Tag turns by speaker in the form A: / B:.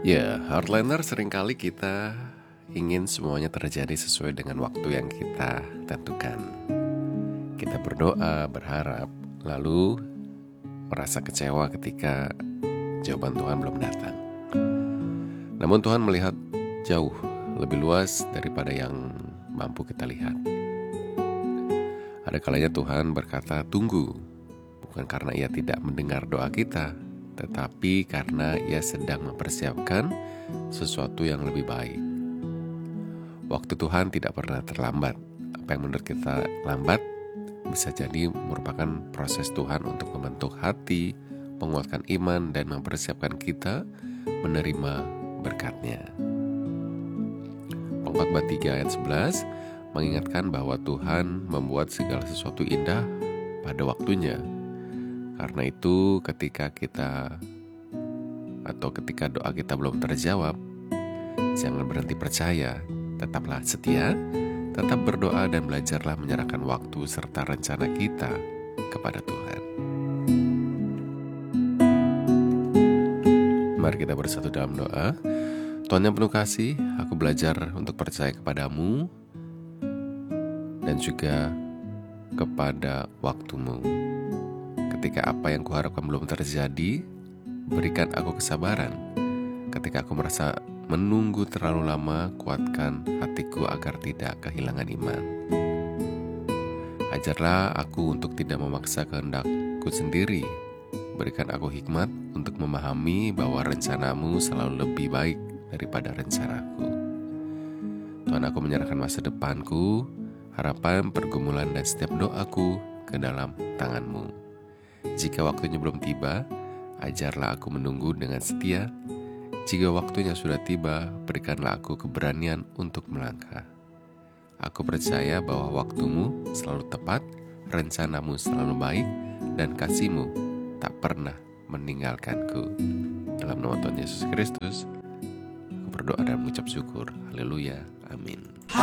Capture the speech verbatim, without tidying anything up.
A: Ya, hardliner seringkali kita ingin semuanya terjadi sesuai dengan waktu yang kita tentukan. Kita berdoa, berharap, lalu merasa kecewa ketika jawaban Tuhan belum datang. Namun Tuhan melihat jauh lebih luas daripada yang mampu kita lihat. Ada kalanya Tuhan berkata, "Tunggu," bukan karena Ia tidak mendengar doa kita, tetapi karena Ia sedang mempersiapkan sesuatu yang lebih baik. Waktu Tuhan tidak pernah terlambat. Apa yang menurut kita lambat bisa jadi merupakan proses Tuhan untuk membentuk hati, menguatkan iman, dan mempersiapkan kita menerima berkat-Nya. Pengkhotbah tiga ayat sebelas mengingatkan bahwa Tuhan membuat segala sesuatu indah pada waktunya. Karena itu ketika kita atau ketika doa kita belum terjawab, jangan berhenti percaya, tetaplah setia, tetap berdoa dan belajarlah menyerahkan waktu serta rencana kita kepada Tuhan. Mari kita bersatu dalam doa. Tuhan yang penuh kasih, aku belajar untuk percaya kepadamu dan juga kepada waktumu. Ketika apa yang kuharapkan belum terjadi, berikan aku kesabaran. Ketika aku merasa menunggu terlalu lama, kuatkan hatiku agar tidak kehilangan iman. Ajarlah aku untuk tidak memaksa kehendakku sendiri. Berikan aku hikmat untuk memahami bahwa rencanamu selalu lebih baik daripada rencanaku. Tuhan, aku menyerahkan masa depanku, harapan, pergumulan, dan setiap doaku ke dalam tangan-Mu. Jika waktunya belum tiba, ajarlah aku menunggu dengan setia. Jika waktunya sudah tiba, berikanlah aku keberanian untuk melangkah. Aku percaya bahwa waktumu selalu tepat, rencanamu selalu baik, dan kasih-Mu tak pernah meninggalkanku. Dalam nama Tuhan Yesus Kristus, aku berdoa dan mengucap syukur. Haleluya. Amin.